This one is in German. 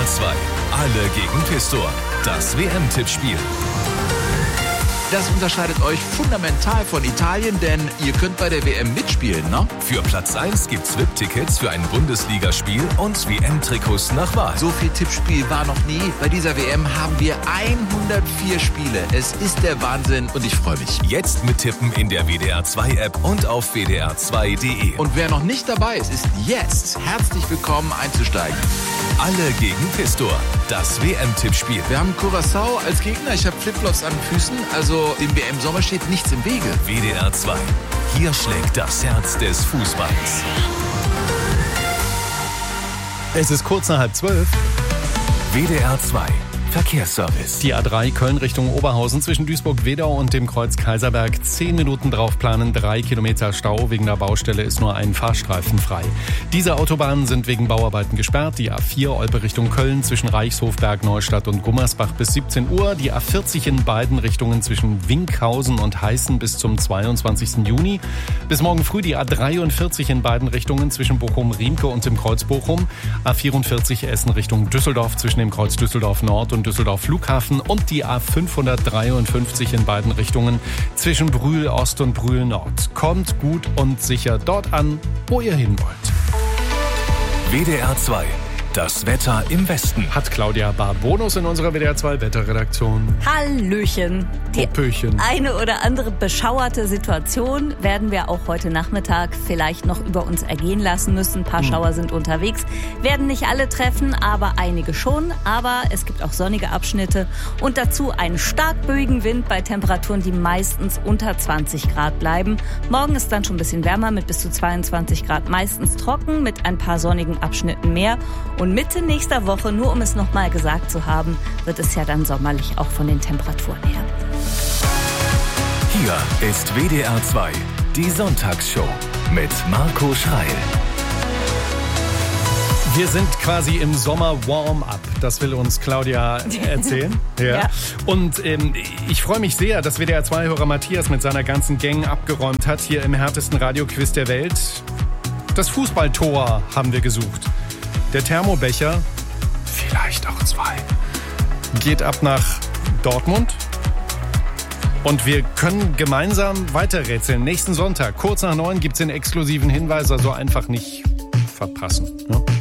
WDR 2. Alle gegen Pistor. Das WM-Tippspiel. Das unterscheidet euch fundamental von Italien, denn ihr könnt bei der WM mitspielen, ne? Für Platz 1 gibt's VIP-Tickets für ein Bundesligaspiel und WM-Trikots nach Wahl. So viel Tippspiel war noch nie. Bei dieser WM haben wir 104 Spiele. Es ist der Wahnsinn und ich freue mich. Jetzt mittippen in der WDR 2 App und auf wdr2.de. Und wer noch nicht dabei ist, ist jetzt herzlich willkommen einzusteigen. Alle gegen Pistor. Das WM-Tippspiel. Wir haben Curaçao als Gegner. Ich habe Flipflops an den Füßen. Also dem WM-Sommer steht nichts im Wege. WDR 2. Hier schlägt das Herz des Fußballs. Es ist kurz nach 11:30. WDR 2. Verkehrsservice. Die A3 Köln Richtung Oberhausen zwischen Duisburg-Wedau und dem Kreuz Kaiserberg. 10 Minuten drauf planen, 3 Kilometer Stau. Wegen der Baustelle ist nur ein Fahrstreifen frei. Diese Autobahnen sind wegen Bauarbeiten gesperrt. Die A4 Olpe Richtung Köln zwischen Reichshofberg, Neustadt und Gummersbach bis 17 Uhr. Die A40 in beiden Richtungen zwischen Winkhausen und Heißen bis zum 22. Juni. Bis morgen früh die A43 in beiden Richtungen zwischen Bochum-Riemke und dem Kreuz Bochum. A44 Essen Richtung Düsseldorf zwischen dem Kreuz Düsseldorf Nord und Düsseldorf Flughafen und die A553 in beiden Richtungen zwischen Brühl Ost und Brühl Nord. Kommt gut und sicher dort an, wo ihr hin wollt. WDR 2. Das Wetter im Westen. Hat Claudia Barbonus in unserer WDR 2 Wetterredaktion. Hallöchen. Die Popöchen. eine oder andere beschauerte Situation werden wir auch heute Nachmittag vielleicht noch über uns ergehen lassen müssen. Ein paar Schauer sind unterwegs, werden nicht alle treffen, aber einige schon. Aber es gibt auch sonnige Abschnitte und dazu einen stark böigen Wind bei Temperaturen, die meistens unter 20 Grad bleiben. Morgen ist dann schon ein bisschen wärmer mit bis zu 22 Grad, meistens trocken mit ein paar sonnigen Abschnitten mehr. Und Mitte nächster Woche, nur um es nochmal gesagt zu haben, wird es ja dann sommerlich auch von den Temperaturen her. Hier ist WDR 2, die Sonntagsshow mit Marco Schreil. Wir sind quasi im Sommer Warm-up. Das will uns Claudia erzählen. Ja. Und ich freue mich sehr, dass WDR 2-Hörer Matthias mit seiner ganzen Gang abgeräumt hat hier im härtesten Radioquiz der Welt. Das Fußballtor haben wir gesucht. Der Thermobecher, vielleicht auch 2, geht ab nach Dortmund. Und wir können gemeinsam weiterrätseln. Nächsten Sonntag, kurz nach 9, gibt es den exklusiven Hinweis, also einfach nicht verpassen. Ja?